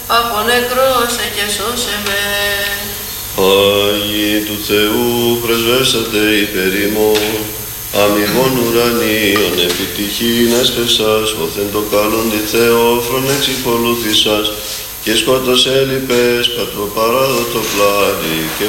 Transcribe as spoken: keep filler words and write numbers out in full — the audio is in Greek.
από νεκρόσε και σώσε με. Άγιοι του Θεού πρεσβεύσατε υπέρ ημών, αμοιβών ουρανίων επιτυχήν έσπευσας, όθεν το καλόν τη Θεόφρον εξυπολούθησας, και σκότος έλειπες πατροπαράδοτο πλάνη, και